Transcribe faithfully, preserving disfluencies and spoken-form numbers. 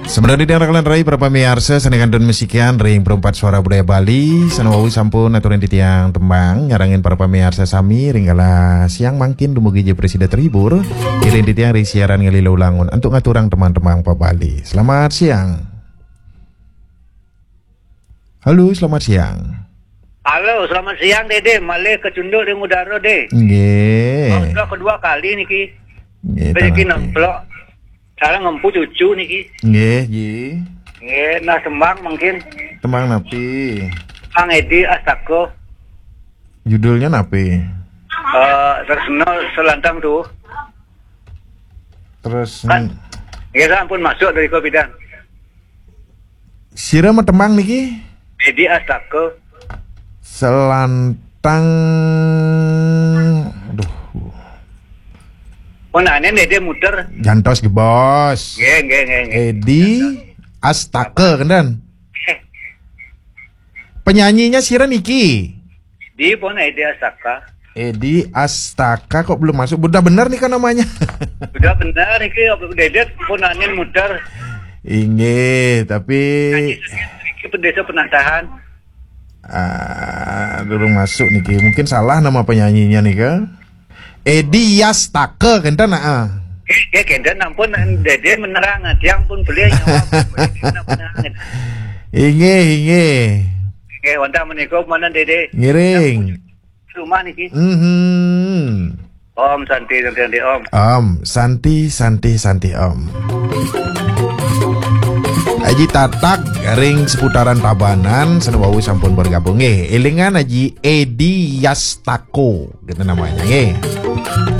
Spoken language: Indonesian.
Sebenarnya di rakalan rai para pamirsa senikan dan musikian ring perempat suara budaya Bali sanawawi sampun aturan di tiang tembang nyarangin para pamirsa sami ringgala siang mangkin dumugi je presiden terhibur kirim di tiang ring siaran ngelilau langun untuk ngaturang teman-teman pa Bali. Selamat siang. Halo, selamat siang. Halo, selamat siang Dede. Malih kecunduk di udara deh. Nggih. Oh, sudah kedua kali niki. Nggih. Rezeki nemplok. Sekarang ngempu cucu niki. Nggih, ji. Nggih, nah sembang mungkin. Tembang napi? Kang Edi Astako. Judulnya napi? Eh, terkenal selantang tuh. Terus Kan? Nggih, ampun masuk dari kopidan. sira mah tembang niki? Edi Astako. Selantang. Aduh. Oh, nah ini Dede muter. Jantos ge bos. Nggih, nggih, nggih, nggih. Edi Astaka kendan. Penyanyinya sira niki. Di pun Edi Astaka. Edi Astaka kok belum masuk? Udah bener nih kan namanya. Sudah benar niki Dede pun angin muter. Inge, tapi Niki pedesa penatahan. ah, belum masuk niki. Mungkin salah nama penyanyinya nih kan. Edi Astaka kendan ah. Eh, kendan ampun Dede menerang tiang pun beli nyawa. Inge, inge. Oke, wanta menikah mana Dede? Ngiring. Rumah niki. Mhm. Om Santi, Santi, Santi, Om. Om, Santi, Santi, Santi, Om. Aji tatak ring seputaran Tabanan senawawi sampun bergabung nggih. Elingan Aji Edi Yastako gitu namanya nggih.